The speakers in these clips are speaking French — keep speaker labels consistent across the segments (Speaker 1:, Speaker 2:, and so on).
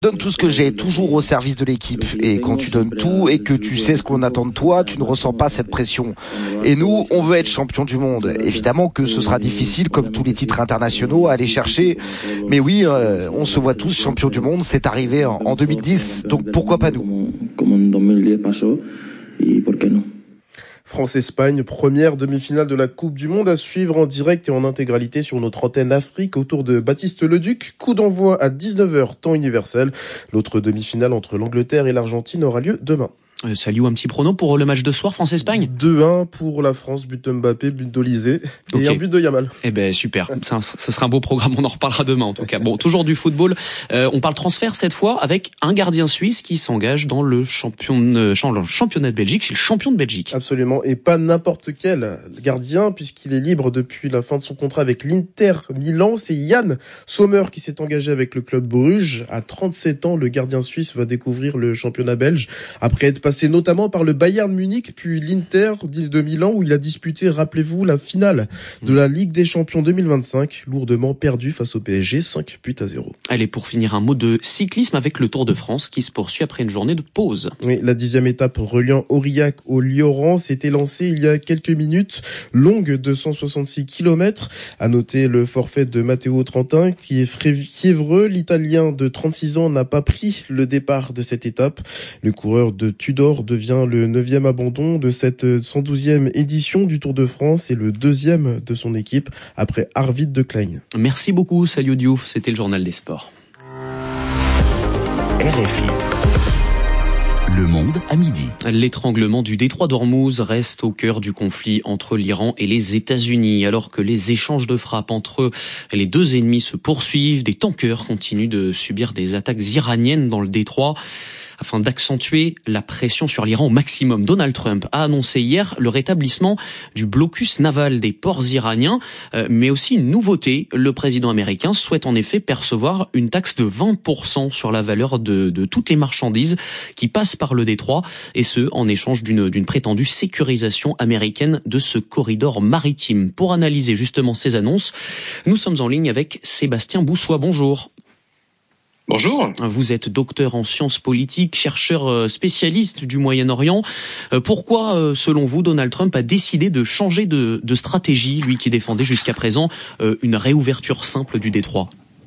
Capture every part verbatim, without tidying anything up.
Speaker 1: Donne tout ce que j'ai, toujours au service de l'équipe. Et quand tu donnes tout et que tu sais ce qu'on attend de toi, tu ne ressens pas cette pression. Et nous, on veut être champion du monde. Évidemment que ce sera difficile, comme tous les titres internationaux, à aller chercher. Mais oui, euh, on se voit tous champions du monde. C'est arrivé en, en deux mille dix, donc pourquoi pas nous?
Speaker 2: France-Espagne, première demi-finale de la Coupe du Monde à suivre en direct et en intégralité sur notre antenne Afrique autour de Baptiste Leduc. Coup d'envoi à dix-neuf heures, temps universel. L'autre demi-finale entre l'Angleterre et l'Argentine aura lieu demain.
Speaker 3: Euh, salut, un petit prono pour le match de soir, France-Espagne?
Speaker 2: deux un pour la France, but de Mbappé, but d'Olysée et okay. Un but de Yamal.
Speaker 3: Eh ben super, ça, ce sera un beau programme, on en reparlera demain en tout cas. Bon, toujours du football, euh, on parle transfert cette fois avec un gardien suisse qui s'engage dans le champion, euh, championnat de Belgique, chez le champion de Belgique.
Speaker 2: Absolument, et pas n'importe quel gardien puisqu'il est libre depuis la fin de son contrat avec l'Inter Milan. C'est Yann Sommer qui s'est engagé avec le club Bruges. À trente-sept ans, le gardien suisse va découvrir le championnat belge après être passé notamment par le Bayern Munich puis l'Inter de Milan où il a disputé, rappelez-vous, la finale de la Ligue des Champions deux mille vingt-cinq, lourdement perdu face au P S G, cinq buts à zéro.
Speaker 3: Allez, pour finir, un mot de cyclisme avec le Tour de France qui se poursuit après une journée de pause.
Speaker 2: Oui, la dixième étape reliant Aurillac au Lioran s'était lancée il y a quelques minutes, longue de cent soixante-six kilomètres. À noter le forfait de Matteo Trentin qui est fiévreux. L'Italien de trente-six ans n'a pas pris le départ de cette étape. Le coureur de Tudor devient le neuvième abandon de cette cent douzième édition du Tour de France et le deuxième de son équipe après Arvid de Klein.
Speaker 3: Merci beaucoup, Salio Diouf, c'était le journal des sports.
Speaker 4: R F I. Le Monde à midi.
Speaker 3: L'étranglement du détroit d'Ormuz reste au cœur du conflit entre l'Iran et les États-Unis. Alors que les échanges de frappes entre les deux ennemis se poursuivent, des tankers continuent de subir des attaques iraniennes dans le détroit. Afin d'accentuer la pression sur l'Iran au maximum, Donald Trump a annoncé hier le rétablissement du blocus naval des ports iraniens, euh, mais aussi une nouveauté. Le président américain souhaite en effet percevoir une taxe de vingt pour cent sur la valeur de, de toutes les marchandises qui passent par le détroit, et ce, en échange d'une, d'une prétendue sécurisation américaine de ce corridor maritime. Pour analyser justement ces annonces, nous sommes en ligne avec Sébastien Boussois. Bonjour.
Speaker 5: Bonjour.
Speaker 3: Vous êtes docteur en sciences politiques, chercheur spécialiste du Moyen-Orient. Pourquoi, selon vous, Donald Trump a décidé de changer de, de stratégie, lui qui défendait jusqu'à présent une réouverture simple du détroit ?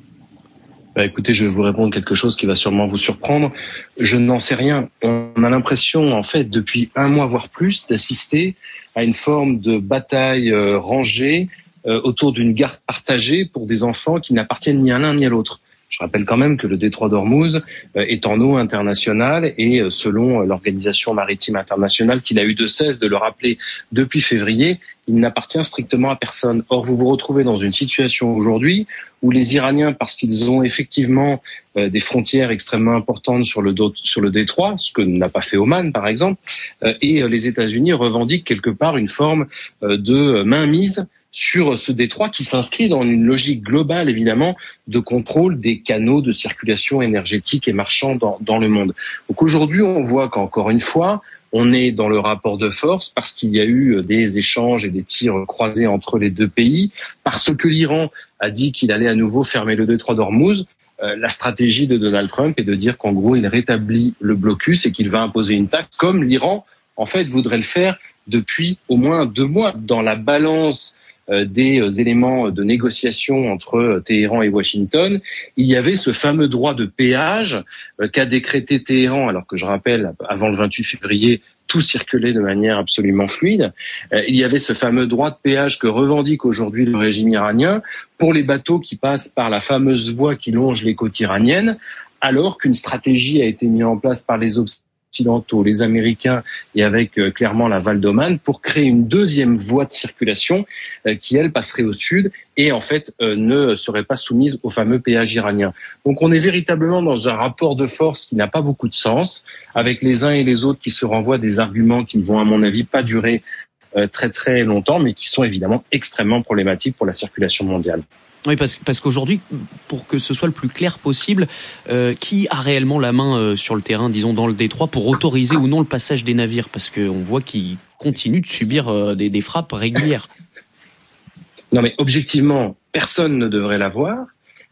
Speaker 5: Bah écoutez, je vais vous répondre quelque chose qui va sûrement vous surprendre. Je n'en sais rien. On a l'impression, en fait, depuis un mois voire plus, d'assister à une forme de bataille euh, rangée euh, autour d'une garde partagée pour des enfants qui n'appartiennent ni à l'un ni à l'autre. Je rappelle quand même que le détroit d'Ormuz est en eau internationale et selon l'Organisation maritime internationale qui n'a eu de cesse de le rappeler depuis février, il n'appartient strictement à personne. Or, vous vous retrouvez dans une situation aujourd'hui où les Iraniens, parce qu'ils ont effectivement des frontières extrêmement importantes sur le, sur le détroit, ce que n'a pas fait Oman par exemple, et les États-Unis revendiquent quelque part une forme de mainmise sur ce détroit qui s'inscrit dans une logique globale, évidemment, de contrôle des canaux de circulation énergétique et marchand dans, dans le monde. Donc aujourd'hui, on voit qu'encore une fois, on est dans le rapport de force parce qu'il y a eu des échanges et des tirs croisés entre les deux pays, parce que l'Iran a dit qu'il allait à nouveau fermer le détroit d'Ormuz. Euh, la stratégie de Donald Trump est de dire qu'en gros, il rétablit le blocus et qu'il va imposer une taxe, comme l'Iran, en fait, voudrait le faire depuis au moins deux mois. Dans la balance des éléments de négociation entre Téhéran et Washington, il y avait ce fameux droit de péage qu'a décrété Téhéran, alors que je rappelle, avant le vingt-huit février, tout circulait de manière absolument fluide. Il y avait ce fameux droit de péage que revendique aujourd'hui le régime iranien pour les bateaux qui passent par la fameuse voie qui longe les côtes iraniennes, alors qu'une stratégie a été mise en place par les occidentaux, les Américains et avec euh, clairement la Val d'Oman pour créer une deuxième voie de circulation euh, qui, elle, passerait au sud et en fait euh, ne serait pas soumise au fameux péage iranien. Donc on est véritablement dans un rapport de force qui n'a pas beaucoup de sens, avec les uns et les autres qui se renvoient des arguments qui ne vont à mon avis pas durer euh, très très longtemps, mais qui sont évidemment extrêmement problématiques pour la circulation mondiale.
Speaker 3: Oui, parce, parce qu'aujourd'hui, pour que ce soit le plus clair possible, euh, qui a réellement la main euh, sur le terrain, disons dans le détroit, pour autoriser ou non le passage des navires ? Parce qu'on voit qu'ils continuent de subir euh, des, des frappes régulières.
Speaker 5: Non mais objectivement, personne ne devrait l'avoir.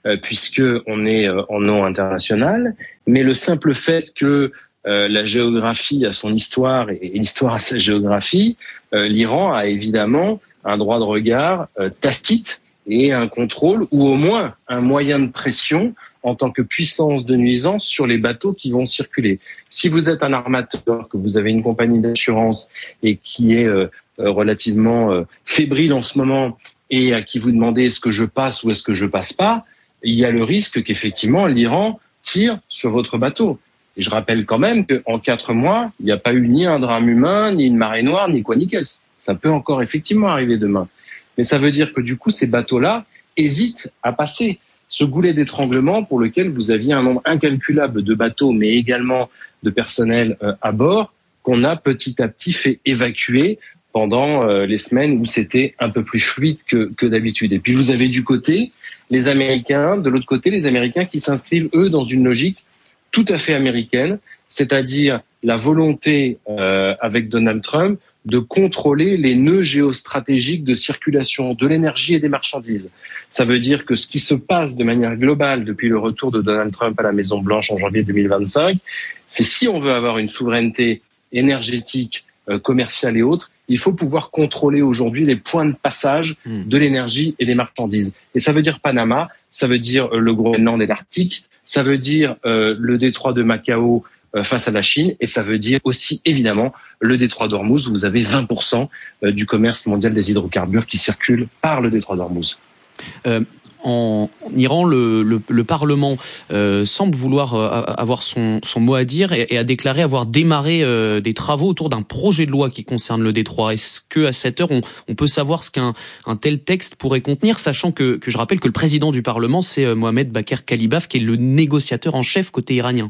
Speaker 5: euh, puisque on est euh, en eau internationale, mais le simple fait que euh, la géographie a son histoire et, et l'histoire a sa géographie, euh, l'Iran a évidemment un droit de regard euh, tacite et un contrôle, ou au moins un moyen de pression en tant que puissance de nuisance sur les bateaux qui vont circuler. Si vous êtes un armateur, que vous avez une compagnie d'assurance et qui est euh, relativement euh, fébrile en ce moment et à qui vous demandez est-ce que je passe ou est-ce que je passe pas, il y a le risque qu'effectivement l'Iran tire sur votre bateau. Et je rappelle quand même qu'en quatre mois, il n'y a pas eu ni un drame humain, ni une marée noire, ni quoi ni qu'est-ce. Ça peut encore effectivement arriver demain. Mais ça veut dire que du coup, ces bateaux-là hésitent à passer ce goulet d'étranglement pour lequel vous aviez un nombre incalculable de bateaux, mais également de personnel euh, à bord, qu'on a petit à petit fait évacuer pendant euh, les semaines où c'était un peu plus fluide que, que d'habitude. Et puis vous avez du côté les Américains, de l'autre côté les Américains qui s'inscrivent, eux, dans une logique tout à fait américaine, c'est-à-dire la volonté euh, avec Donald Trump de contrôler les nœuds géostratégiques de circulation de l'énergie et des marchandises. Ça veut dire que ce qui se passe de manière globale depuis le retour de Donald Trump à la Maison-Blanche en janvier deux mille vingt-cinq, c'est si on veut avoir une souveraineté énergétique, euh, commerciale et autres, il faut pouvoir contrôler aujourd'hui les points de passage de l'énergie et des marchandises. Et ça veut dire Panama, ça veut dire euh, le Groenland et l'Arctique, ça veut dire euh, le détroit de Macao face à la Chine, et ça veut dire aussi évidemment le détroit d'Ormuz où vous avez vingt pour cent du commerce mondial des hydrocarbures qui circule par le détroit d'Ormuz.
Speaker 3: Euh, en Iran, le, le, le Parlement euh, semble vouloir euh, avoir son, son mot à dire et, et a déclaré avoir démarré euh, des travaux autour d'un projet de loi qui concerne le détroit. Est-ce que à cette heure, on, on peut savoir ce qu'un un tel texte pourrait contenir, sachant que, que je rappelle que le président du Parlement, c'est euh, Mohamed Bakr Kalibaf, qui est le négociateur en chef côté iranien.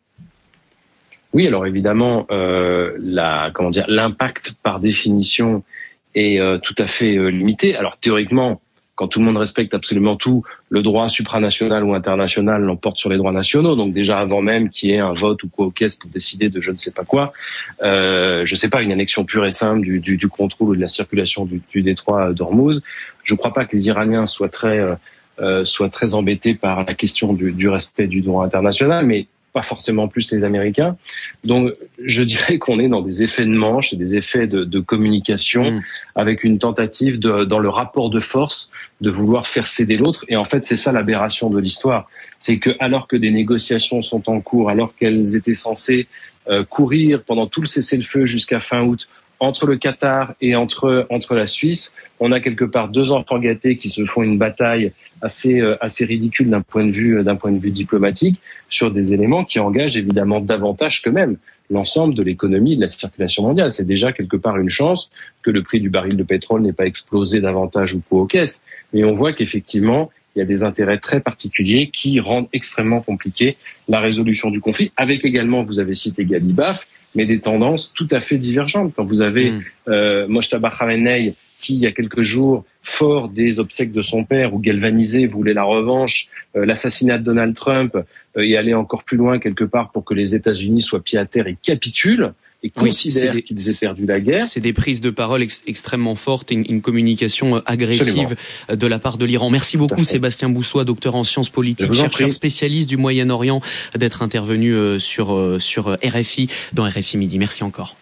Speaker 5: Oui, alors évidemment, euh, la, comment dire, l'impact par définition est euh, tout à fait euh, limité. Alors théoriquement, quand tout le monde respecte absolument tout, le droit supranational ou international l'emporte sur les droits nationaux. Donc déjà avant même qu'il y ait un vote ou quoi au caisse pour décider de je ne sais pas quoi, euh, je ne sais pas, une annexion pure et simple du, du, du contrôle ou de la circulation du, du détroit d'Ormuz. Je ne crois pas que les Iraniens soient très, euh, soient très embêtés par la question du, du respect du droit international, mais pas forcément plus les Américains. Donc, je dirais qu'on est dans des effets de manche et des effets de, de communication mmh. avec une tentative de, dans le rapport de force de vouloir faire céder l'autre. Et en fait, c'est ça l'aberration de l'histoire. C'est que, alors que des négociations sont en cours, alors qu'elles étaient censées euh, courir pendant tout le cessez-le-feu jusqu'à fin août, entre le Qatar et entre entre la Suisse, on a quelque part deux enfants gâtés qui se font une bataille assez euh, assez ridicule d'un point de vue d'un point de vue diplomatique sur des éléments qui engagent évidemment davantage que même l'ensemble de l'économie et de la circulation mondiale. C'est déjà quelque part une chance que le prix du baril de pétrole n'ait pas explosé davantage ou quoi aux caisses. Mais on voit qu'effectivement, il y a des intérêts très particuliers qui rendent extrêmement compliqué la résolution du conflit, avec également, vous avez cité Galibaf, mais des tendances tout à fait divergentes. Quand vous avez mmh. euh, Mojtaba Khamenei, qui, il y a quelques jours, fort des obsèques de son père, ou galvanisé, voulait la revanche, euh, l'assassinat de Donald Trump, euh, et aller encore plus loin quelque part pour que les États-Unis soient pieds à terre et capitulent, et considèrent oui, qu'ils aient perdu la guerre.
Speaker 3: C'est des prises de parole ex- extrêmement fortes et une, une communication agressive Absolument. de la part de l'Iran. Merci beaucoup Sébastien Boussois, docteur en sciences politiques, chercheur spécialiste du Moyen-Orient, d'être intervenu euh, sur, euh, sur R F I, dans R F I Midi. Merci encore.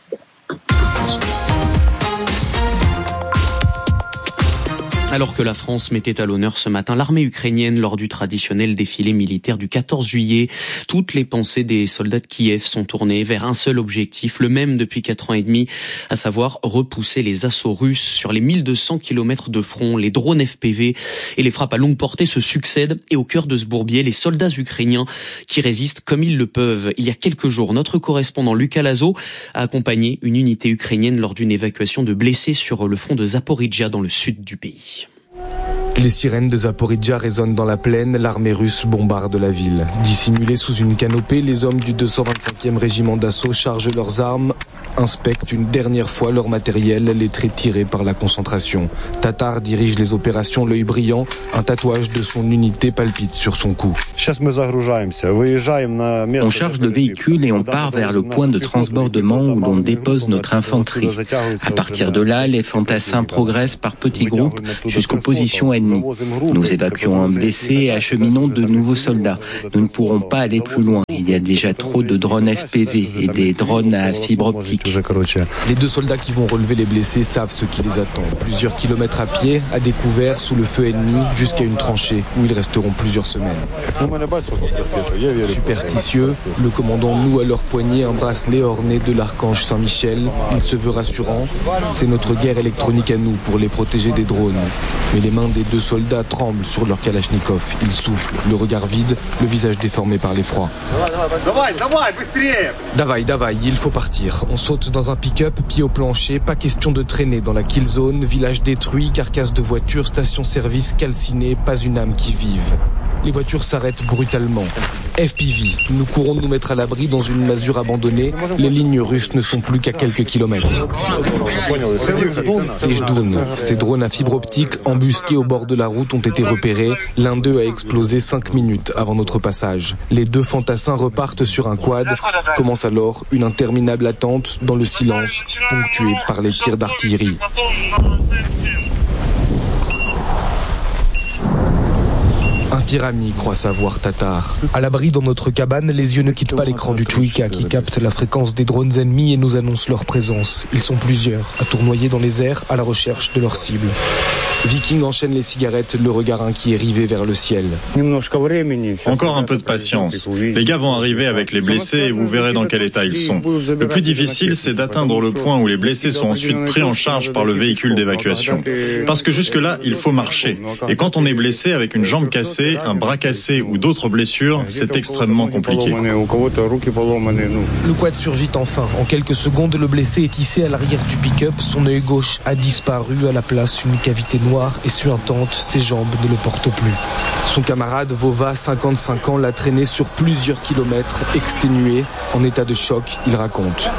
Speaker 3: Alors que la France mettait à l'honneur ce matin l'armée ukrainienne lors du traditionnel défilé militaire du quatorze juillet, toutes les pensées des soldats de Kiev sont tournées vers un seul objectif, le même depuis quatre ans et demi, à savoir repousser les assauts russes sur les mille deux cents kilomètres de front. Les drones F P V et les frappes à longue portée se succèdent et au cœur de ce bourbier, les soldats ukrainiens qui résistent comme ils le peuvent. Il y a quelques jours, notre correspondant Lucas Lazo a accompagné une unité ukrainienne lors d'une évacuation de blessés sur le front de Zaporijjia dans le sud du pays.
Speaker 6: Les sirènes de Zaporijjia résonnent dans la plaine, l'armée russe bombarde la ville. Dissimulés sous une canopée, les hommes du deux cent vingt-cinquième régiment d'assaut chargent leurs armes. inspectent une dernière fois leur matériel, les traits tirés par la concentration. Tatar dirige les opérations l'œil brillant, un tatouage de son unité palpite sur son cou.
Speaker 7: On charge le véhicule et on part vers le point de transbordement où l'on dépose notre infanterie. À partir de là, les fantassins progressent par petits groupes jusqu'aux positions ennemies. Nous évacuons un blessé et acheminons de nouveaux soldats. Nous ne pourrons pas aller plus loin. Il y a déjà trop de drones F P V et des drones à fibre optique.
Speaker 6: Les deux soldats qui vont relever les blessés savent ce qui les attend. Plusieurs kilomètres à pied, à découvert, sous le feu ennemi, jusqu'à une tranchée où ils resteront plusieurs semaines. Superstitieux, le commandant noue à leur poignet un bracelet orné de l'archange Saint-Michel. Il se veut rassurant. C'est notre guerre électronique à nous pour les protéger des drones. Mais les mains des deux soldats tremblent sur leur kalachnikov. Ils soufflent, le regard vide, le visage déformé par l'effroi. Davai, Davai, il faut partir. On saute dans un pick-up, pied au plancher, pas question de traîner dans la kill zone, village détruit, carcasse de voitures, station-service calcinée, pas une âme qui vive. Les voitures s'arrêtent brutalement. F P V, nous courons nous mettre à l'abri dans une masure abandonnée. Les lignes russes ne sont plus qu'à quelques kilomètres. Ejdoun, ces drones à fibre optique embusqués au bord de la route ont été repérés. L'un d'eux a explosé cinq minutes avant notre passage. Les deux fantassins repartent sur un quad. Commence alors une interminable attente dans le silence, ponctuée par les tirs d'artillerie. Un tirami, croit savoir Tatar. À l'abri dans notre cabane, les yeux ne quittent pas l'écran du Chouïka qui capte la fréquence des drones ennemis et nous annonce leur présence. Ils sont plusieurs, à tournoyer dans les airs à la recherche de leur cible. Viking enchaîne les cigarettes, le regard inquiet rivé vers le ciel.
Speaker 8: Encore un peu de patience. Les gars vont arriver avec les blessés et vous verrez dans quel état ils sont. Le plus difficile, c'est d'atteindre le point où les blessés sont ensuite pris en charge par le véhicule d'évacuation. Parce que jusque-là, il faut marcher. Et quand on est blessé avec une jambe cassée, un bras cassé ou d'autres blessures, c'est extrêmement compliqué.
Speaker 6: Le quad surgit enfin. En quelques secondes, le blessé est hissé à l'arrière du pick-up. Son œil gauche a disparu. À la place, une cavité noire et suintante. Ses jambes ne le portent plus. Son camarade, Vova, cinquante-cinq ans, l'a traîné sur plusieurs kilomètres, exténué, en état de choc, il raconte.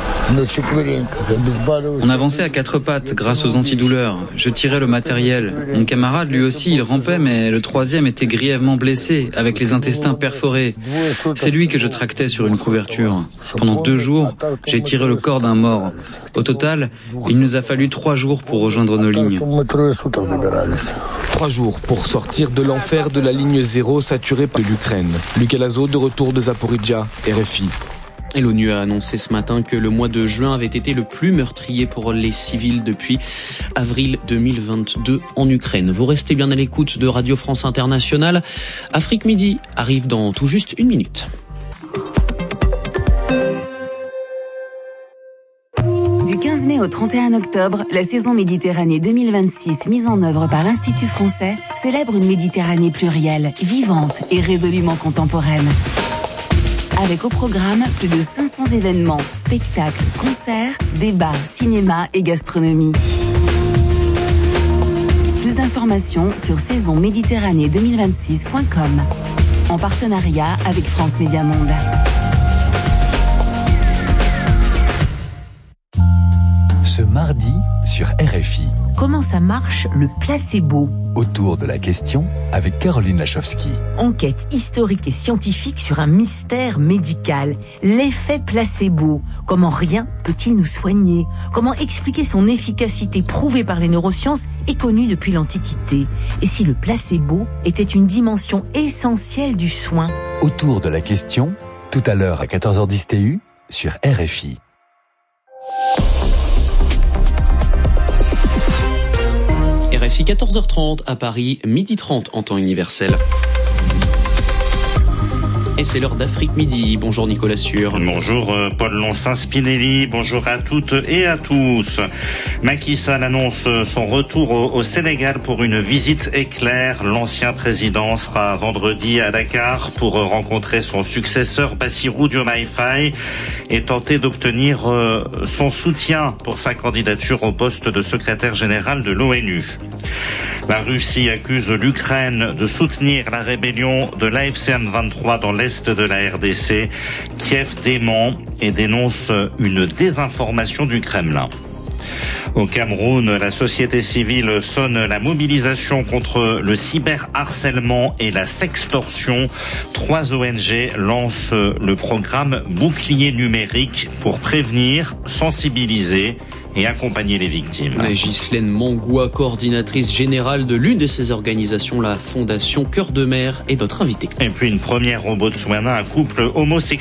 Speaker 9: On avançait à quatre pattes grâce aux antidouleurs. Je tirais le matériel. Mon camarade, lui aussi, il rampait, mais le troisième était grièvement blessé, avec les intestins perforés. C'est lui que je tractais sur une couverture. Pendant deux jours, j'ai tiré le corps d'un mort. Au total, il nous a fallu trois jours pour rejoindre nos lignes.
Speaker 6: Trois jours pour sortir de l'enfer de la ligne zéro saturée par l'Ukraine. Lucas Lazo de retour de Zaporijjia, R F I.
Speaker 3: Et l'ONU a annoncé ce matin que le mois de juin avait été le plus meurtrier pour les civils depuis avril deux mille vingt-deux en Ukraine. Vous restez bien à l'écoute de Radio France Internationale. Afrique Midi arrive dans tout juste une minute.
Speaker 10: Du quinze mai au trente et un octobre, la saison Méditerranée deux mille vingt-six, mise en œuvre par l'Institut français, célèbre une Méditerranée plurielle, vivante et résolument contemporaine. Avec au programme plus de cinq cents événements, spectacles, concerts, débats, cinéma et gastronomie. Plus d'informations sur saison méditerranée deux mille vingt-six point com, en partenariat avec France Média Monde.
Speaker 4: Ce mardi sur R F I.
Speaker 11: Comment ça marche le placebo ?
Speaker 4: Autour de la question avec Caroline Lachowski.
Speaker 11: Enquête historique et scientifique sur un mystère médical, l'effet placebo. Comment rien peut-il nous soigner ? Comment expliquer son efficacité prouvée par les neurosciences et connue depuis l'Antiquité ? Et si le placebo était une dimension essentielle du soin ?
Speaker 4: Autour de la question, tout à l'heure à quatorze heures dix T U sur R F I.
Speaker 3: R F I quatorze heures trente à Paris, midi trente en temps universel. Et c'est l'heure d'Afrique Midi. Bonjour Nicolas Sûr.
Speaker 12: Bonjour Paul Lonsin-Spinelli. Bonjour à toutes et à tous. Macky Sall annonce son retour au Sénégal pour une visite éclair. L'ancien président sera vendredi à Dakar pour rencontrer son successeur Bassirou Diomaye Faye et tenter d'obtenir son soutien pour sa candidature au poste de secrétaire général de l'ONU. La Russie accuse l'Ukraine de soutenir la rébellion de l'A F C M vingt-trois dans l'est de la R D C. Kiev dément et dénonce une désinformation du Kremlin. Au Cameroun, la société civile sonne la mobilisation contre le cyberharcèlement et la sextorsion. Trois O N G lancent le programme Bouclier numérique pour prévenir, sensibiliser et accompagner les victimes.
Speaker 3: Ghislaine Mangoua, coordinatrice générale de l'une de ces organisations, la Fondation Cœur de Mer, est notre invitée.
Speaker 12: Et puis une première au Botswana, un couple homosexuel